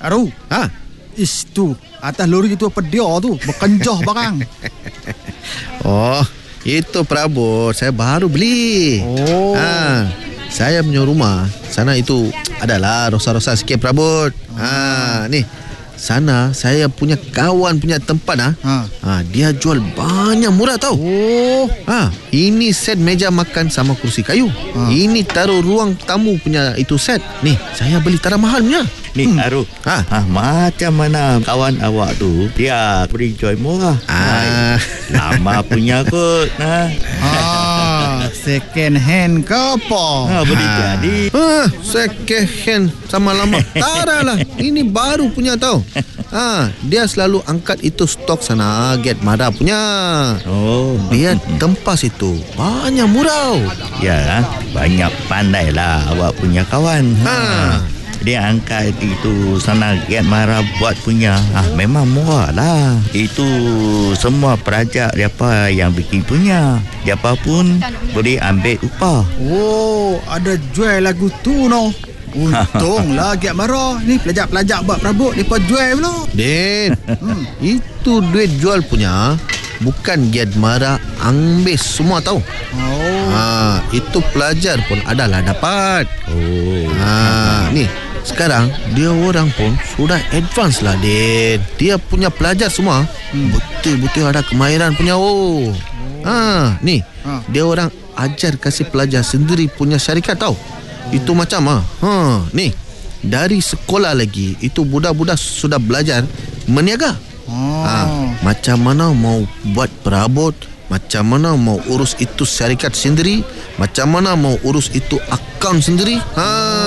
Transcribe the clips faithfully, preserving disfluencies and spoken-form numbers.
Aru. Ha? Is tu, atas lori tu apa dia tu? Berkenjah barang. Oh, itu perabot saya baru beli. Oh. Ha, saya punya rumah sana itu adalah rosak-rosak sikit perabot. Ha, ni sana saya punya kawan punya tempat ah. Ha. Ha, dia jual banyak murah tau. Oh. Ha, ini set meja makan sama kursi kayu. Ha. Ini taruh ruang tamu punya itu set. Ni saya beli tarah mahal punya. Ni hmm. Aru, Ha. ha, macam mana kawan awak tu dia beri joy murah? Ah. Lama punya kot. Ha. Ah, second hand ke apa? Ha, boleh Ha. jadi. Ah, second hand sama lama. Tarah lah. Ini baru punya tau. Ah, dia selalu angkat itu stok sana Get Mara punya. Oh, Dia tempas itu banyak murah. ya, banyak pandai lah awak punya kawan. Ha. Dia angkat itu sana Get Mara buat punya. Ah, memang murah lah. Itu semua perajak siapa yang bikin punya. Siapa pun boleh ambil upah. Oh, ada jual lagu tu no. Untunglah Giat Mara. Ni pelajak-pelajak buat perabot mereka jual pula. Din, hmm. itu duit jual punya bukan Get Mara ambil semua tau. Oh. Ha, itu pelajar pun adalah dapat. Oh. Ha, ni sekarang dia orang pun sudah advance lah, Din. Dia punya pelajar semua hmm. betul-betul ada kemahiran punya. Oh. Ha, ni Ha. dia orang ajar kasih pelajar sendiri punya syarikat tau. Itu macam ah. Ha, ni dari sekolah lagi itu budak-budak sudah belajar meniaga. Oh. Ha, macam mana mau buat perabot, macam mana mau urus itu syarikat sendiri, macam mana mau urus itu akaun sendiri. Ha.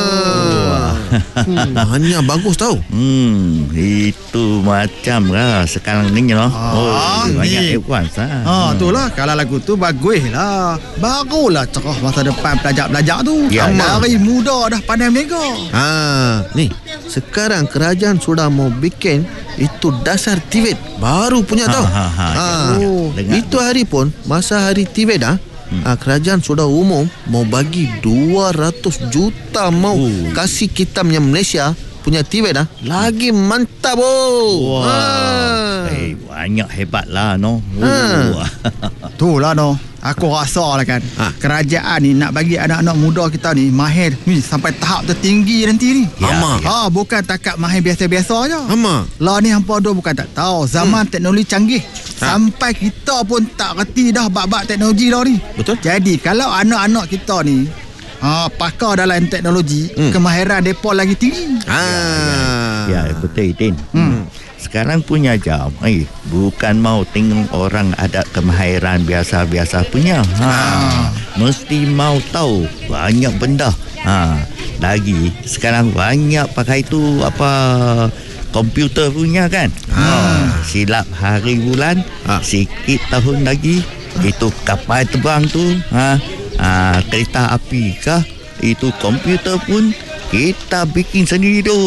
Hmm, hanya bagus tau. Hmm, itu macam lah sekarang ni lah. Ah, Oh, banyak ni. advance lah. Ha, itulah kalau lagu tu bagus lah. Barulah cerah masa depan pelajar-pelajar tu. Ya, Dari muda dah pandai mega. Ha, ni sekarang kerajaan sudah mau bikin itu dasar T V E T baru punya tau. Ha, ha, ha. Oh, Dengar itu hari pun masa hari T V E T ah. Hmm. Ha, kerajaan sudah umum mau bagi dua ratus juta mau Oh. kasih kita punya Malaysia punya T V E T ah. Lagi mantap oh. Wah. Ha. Eh, banyak hebat lah no. Ha. Oh. Itulah no. Aku rasa lah kan. Ha. Kerajaan ni nak bagi anak-anak muda kita ni mahir ni sampai tahap tertinggi nanti ni. Ya, Ama. ya. Ha, bukan takat mahir biasa-biasa je. Ama. Lah ni hampa dua bukan tak tahu zaman hmm. teknologi canggih. Ha. Sampai kita pun tak reti dah bab-bab teknologi dah ni. Betul. Jadi kalau anak-anak kita ni ha, pakar dalam teknologi, Hmm. kemahiran mereka lagi tinggi. Ha. Ya, betul Tin. Hmm. Sekarang punya jam, eh, bukan mau tengok orang ada kemahiran biasa-biasa punya. Ha. Mesti mau tahu banyak benda. Ha. Lagi sekarang banyak pakai tu apa komputer punya kan. Ha. Silap hari bulan, Ha. sikit tahun lagi itu kapal terbang tu, ha. Ha, kereta api kah? Itu komputer pun kita bikin sendiri tu.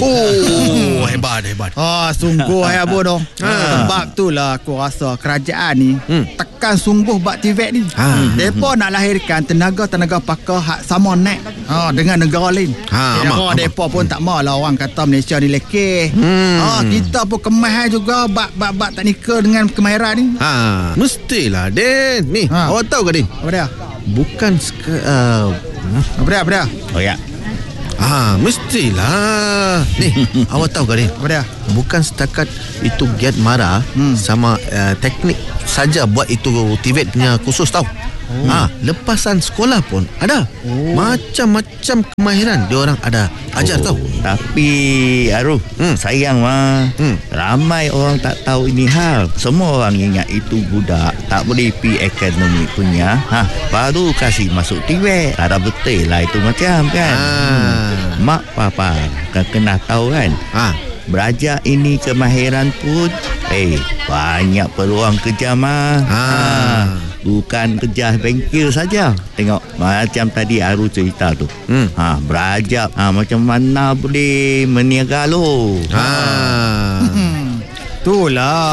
Oh, hebat hebat. Ah, sungguh ya Abu tu. Ha. Sebab tu lah aku rasa kerajaan ni Hmm. tekan sungguh bab T V E T ni. Ha. Depa nak lahirkan tenaga-tenaga pakar hak sama naik ha, dengan negara lain. Ha, Kira amak, amak. depa pun tak maulah orang kata Malaysia ni lekeh. Hmm. Ha, kita pun kemah juga bab-bab teknikal dengan kemahiran ni. Ha, mestilah Din. Ni, Ha. awak tahu ke Din? Apa dia? Bukan seka, uh, Apa dia? Apa dia? Oh ya. Ah, mestilah. Ni, awak tahu ke Din? Apa dia? Bukan setakat itu Get Mara Hmm. sama uh, teknik saja buat itu T V E T punya khusus tau. Oh. Ah, lepasan sekolah pun ada. Oh. Macam-macam kemahiran dia orang ada ajar Oh, tau. Tapi Aruf, Hmm. sayang mah, Hmm. ramai orang tak tahu ini hal. Semua orang ingat itu budak tak boleh pi akademi punya. Ha, baru kasih masuk T V E T. Tak ada betul lah itu macam kan. Ah. Hmm. Mak papa kan kena tahu kan. Ah. Belajar ini kemahiran pun eh banyak peluang kerja mah. Ah. Ha, bukan kerja bengkel saja. Tengok macam tadi Aru cerita tu. Hmm. Ha, belajar ha, macam mana boleh meniaga lo. Ah. Hmm. Itulah.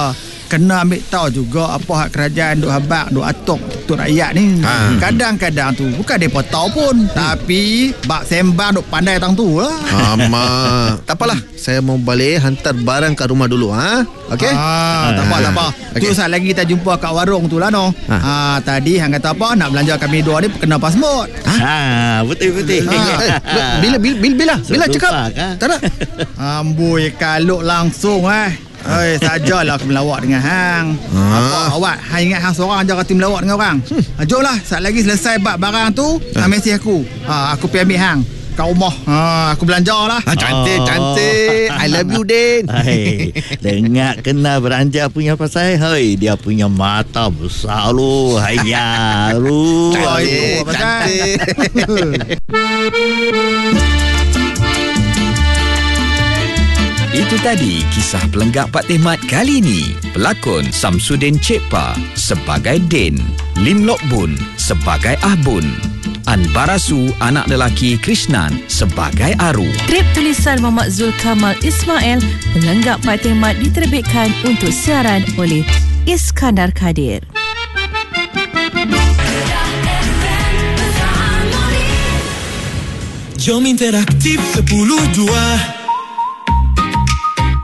kena ambil tahu juga apa hak kerajaan duk habaq duk atok untuk rakyat ni. Ha. Kadang-kadang tu bukan depa tahu pun, hmm. tapi bak sembang duk pandai tang tu lah. Ama, tak apalah. Saya mau balik hantar barang kat rumah dulu, ha? Okey? Ah, tak apa, tak apa. Okey. Tu saat lagi kita jumpa kat warung tu lah no. Ha. Ah, tadi hang kata apa nak belanja kami dua ni kena passport. Ha, betul-betul. Eh, bila bila bila bila, bila cakap? Kan? Tak nak. Amboi kaluk langsung eh. Oi, sajalah aku melawak dengan hang. Ah. Apa awak hang ingat hang seorang je kata melawak dengan orang. Hmm. Jomlah, saat lagi selesai bab barang tu, Ah. ha. mesej aku. Ha, aku pergi ambil hang kat rumah. Ha, aku belanjalah. Ah, cantik, Oh. cantik. I love you, Din. Hai, dengar kena belanja punya pasal. Hai, dia punya mata besar lu. Hayya lu. Cantik, apa cantik. Itu tadi kisah pelenggak Pak Tehmat kali ini. Pelakon Samsudin Cekpa sebagai Din, Lim Lok Bun sebagai Ah Bun, An Barasu anak lelaki Krishnan sebagai Aru. Skrip tulisan Muhammad Zulkamal Ismail, Pelenggak Pak Tehmat diterbitkan untuk siaran oleh Iskandar Kadir. Jom interaktif sepuluh dua